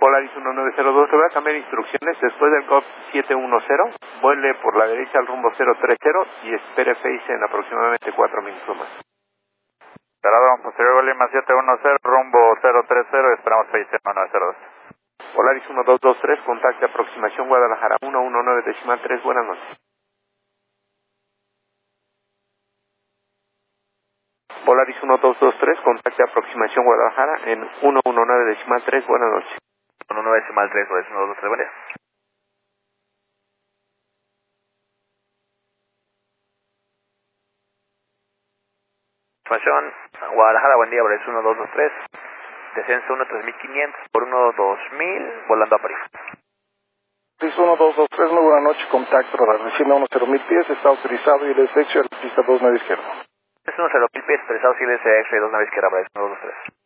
Polaris 1902, le voy a cambiar instrucciones. Después del GOP 710, vuele por la derecha al rumbo 030 y espere face en aproximadamente 4 minutos más. Esperado, posterior Lima 710, rumbo 030, esperamos face en 1902. Polaris 1223, contacte aproximación Guadalajara 119.3, buenas noches. Polaris 1223, contacte aproximación Guadalajara en 119.3, buenas noches. 119.3, Polaris 1223, buen día. Información, Guadalajara, buen día, Polaris 1223, descenso 13500 por 12000, volando a París. Polaris 1223, muy buena noche, contacto para recién a 10.000 pies, está autorizado y el derecho a la pista 29 izquierda. Es 10.000 pies, autorizado, sigue ese X-ray 29 izquierda, Polaris 1223.